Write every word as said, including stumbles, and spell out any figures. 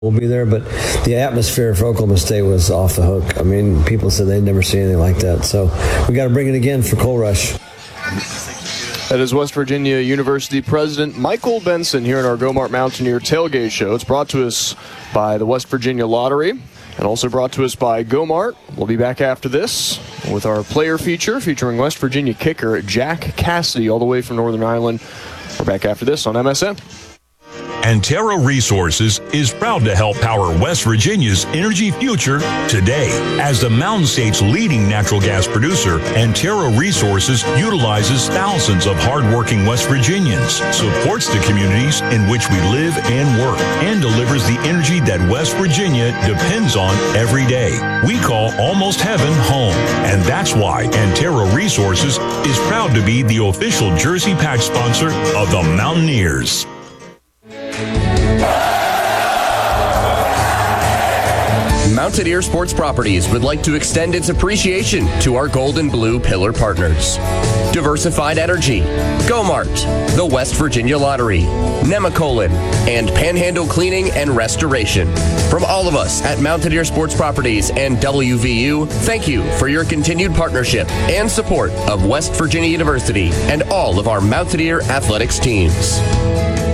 We'll be there, but the atmosphere for Oklahoma State was off the hook. I mean, people said they'd never seen anything like that. So we got to bring it again for Coal Rush. That is West Virginia University President Michael Benson here in our Go-Mart Mountaineer Tailgate Show. It's brought to us by the West Virginia Lottery and also brought to us by Go-Mart. We'll be back after this with our player feature featuring West Virginia kicker Jack Cassidy all the way from Northern Ireland. We're back after this on M S N. Antero Resources is proud to help power West Virginia's energy future today. As the Mountain State's leading natural gas producer, Antero Resources utilizes thousands of hardworking West Virginians, supports the communities in which we live and work, and delivers the energy that West Virginia depends on every day. We call almost heaven home, and that's why Antero Resources is proud to be the official jersey patch sponsor of the Mountaineers. Mountaineer Sports Properties would like to extend its appreciation to our Gold and Blue Pillar partners. Diversified Energy, Go-Mart, the West Virginia Lottery, Nemacolin, and Panhandle Cleaning and Restoration. From all of us at Mountaineer Sports Properties and W V U, thank you for your continued partnership and support of West Virginia University and all of our Mountaineer athletics teams.